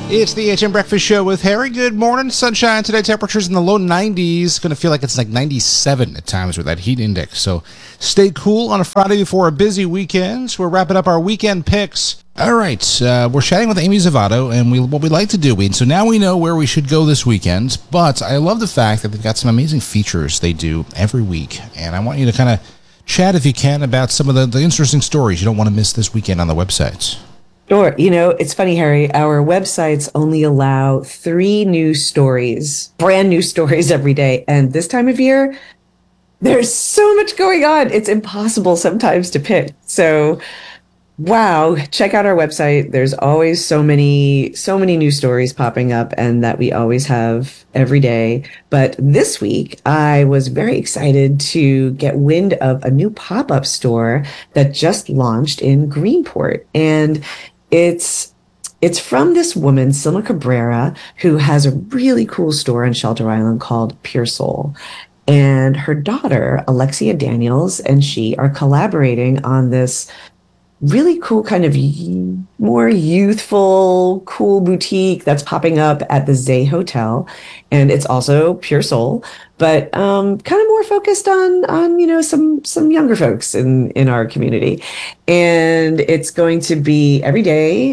It's the HM Breakfast Show with Harry. Good morning. Sunshine today. Temperatures in the low 90s. Going to feel like it's like 97 at times with that heat index. So stay cool on a Friday before a busy weekend. So we're wrapping up our weekend picks. All right. We're chatting with Amy Zavato, and what we like to do. So now we know where we should go this weekend. But I love the fact that they've got some amazing features they do every week. And I want you to kind of chat, if you can, about some of the interesting stories you don't want to miss this weekend on the websites. Sure. You know, it's funny, Harry, our websites only allow 3 news stories, brand new stories every day. And this time of year, there's so much going on. It's impossible sometimes to pick. So, wow, check out our website. There's always so many new stories popping up and that we always have every day. But this week, I was very excited to get wind of a new pop-up store that just launched in Greenport. And it's from this woman, Silma Cabrera, who has a really cool store on Shelter Island called Pure Soul. And her daughter, Alexia Daniels, and she are collaborating on this really cool kind of more youthful, cool boutique that's popping up at the Zay Hotel. And it's also Pure Soul, but kind of more focused on you know, some younger folks in our community. And it's going to be every day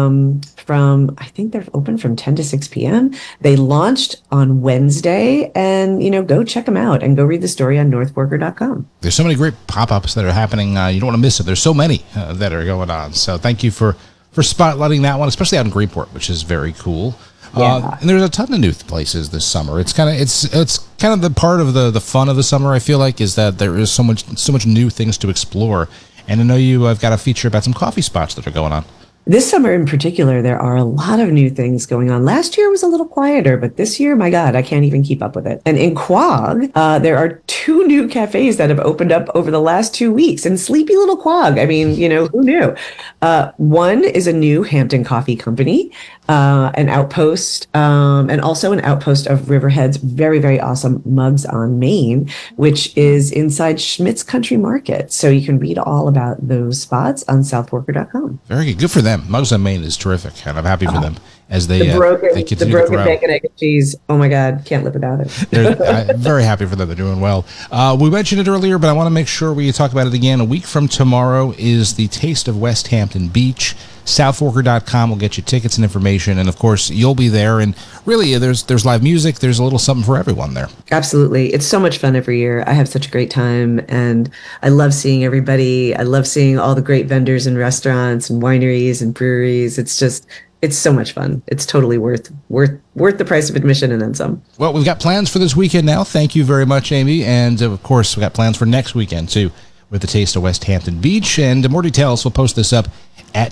from, I think they're open from 10 to 6 p.m. They launched on Wednesday, and, you know, go check them out and go read the story on northforker.com. There's so many great pop-ups that are happening. You don't want to miss it. There's so many that are going on. So thank you for spotlighting that one, especially out in Greenport, which is very cool. Yeah. And there's a ton of new places this summer. It's kind of the part of the fun of the summer, I feel like, is that there is so much new things to explore. And I know you have got a feature about some coffee spots that are going on. This summer in particular, there are a lot of new things going on. Last year was a little quieter, but this year, my God, I can't even keep up with it. And in Quogue, there are 2 new cafes that have opened up over the last 2 weeks. And sleepy little Quogue, I mean, you know, who knew? One is a new Hampton Coffee Company, an outpost, and also an outpost of Riverhead's very, very awesome Mugs on Main, which is inside Schmidt's Country Market. So you can read all about those spots on southforker.com. Very good. Good for them. Mugs on Main is terrific, and I'm happy for them as they continue the broken to grow. bacon, egg, and cheese. Oh my God, can't live without it. I'm very happy for them. They're doing well. We mentioned it earlier, but I want to make sure we talk about it again. A week from tomorrow is the Taste of West Hampton Beach. Southforker.com will get you tickets and information, and of course you'll be there. And really, there's live music. There's a little something for everyone there. Absolutely, it's so much fun every year. I have such a great time, and I love seeing everybody. I love seeing all the great vendors and restaurants and wineries and breweries. It's so much fun. It's totally worth the price of admission and then some. Well, we've got plans for this weekend now. Thank you very much, Amy, and of course we've got plans for next weekend too, with the Taste of West Hampton Beach. And more details, we'll post this up at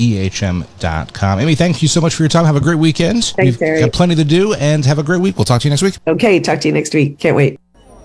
wehm.com. Amy, thank you so much for your time. Have a great weekend. Thanks, Harry. We've got plenty to do, and have a great week. We'll talk to you next week. Okay, talk to you next week. Can't wait.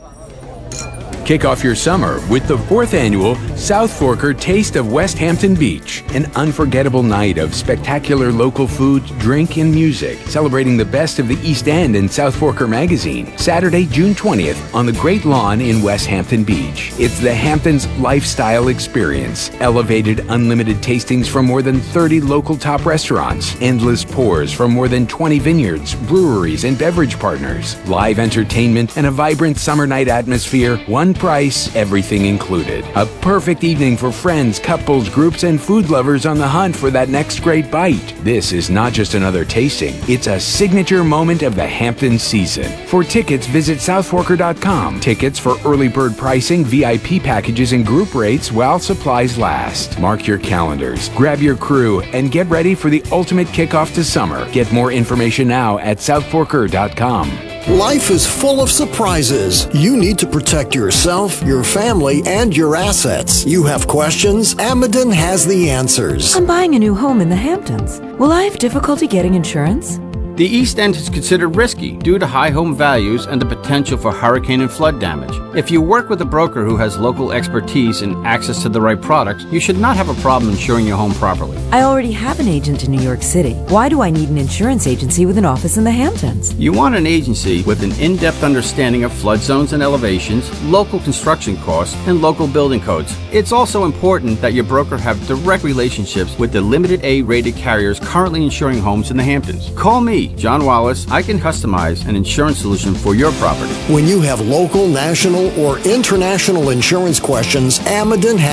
Kick off your summer with the 4th annual South Forker Taste of West Hampton Beach, an unforgettable night of spectacular local food, drink, and music, celebrating the best of the East End and South Forker magazine. Saturday, June 20th, on the Great Lawn in West Hampton Beach. It's the Hamptons lifestyle experience. Elevated, unlimited tastings from more than 30 local top restaurants. Endless pours from more than 20 vineyards, breweries, and beverage partners. Live entertainment and a vibrant summer night atmosphere. One price, everything included. A perfect evening for friends, couples, groups, and food lovers on the hunt for that next great bite. This is not just another tasting, it's a signature moment of the Hampton season. For tickets, visit southforker.com. Tickets for early bird pricing, VIP packages, and group rates while supplies last. Mark your calendars, grab your crew, and get ready for the ultimate kickoff to summer. Get more information now at southforker.com. Life is full of surprises. You need to protect yourself, your family, and your assets. You have questions? Amadon has the answers. I'm buying a new home in the Hamptons. Will I have difficulty getting insurance? The East End is considered risky due to high home values and the potential for hurricane and flood damage. If you work with a broker who has local expertise and access to the right products, you should not have a problem insuring your home properly. I already have an agent in New York City. Why do I need an insurance agency with an office in the Hamptons? You want an agency with an in-depth understanding of flood zones and elevations, local construction costs, and local building codes. It's also important that your broker have direct relationships with the limited A-rated carriers currently insuring homes in the Hamptons. Call me, John Wallace. I can customize an insurance solution for your property. When you have local, national, or international insurance questions, Amadon